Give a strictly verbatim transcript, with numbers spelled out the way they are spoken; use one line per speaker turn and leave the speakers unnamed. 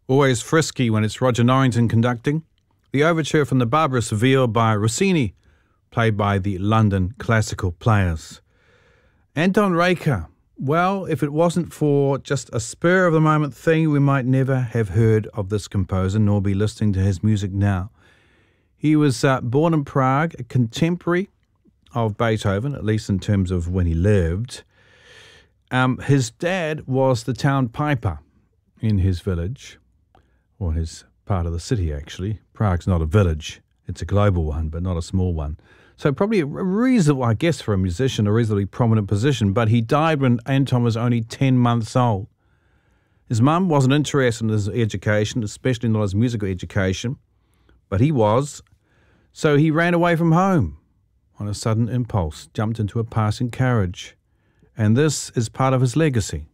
Always frisky when it's Roger Norrington conducting. The overture from the Barbara Seville by Rossini, played by the London Classical Players. Anton Reicha. Well, if it wasn't for just a spur-of-the-moment thing, we might never have heard of this composer nor be listening to his music now. He was uh, born in Prague, a contemporary of Beethoven, at least in terms of when he lived. Um, his dad was the town piper in his village, or his part of the city, actually. Prague's not a village. It's a global one, but not a small one. So probably a reasonable, I guess, for a musician, a reasonably prominent position, but he died when Anton was only ten months old. His mum wasn't interested in his education, especially not his musical education, but he was. So he ran away from home on a sudden impulse, jumped into a passing carriage. And this is part of his legacy.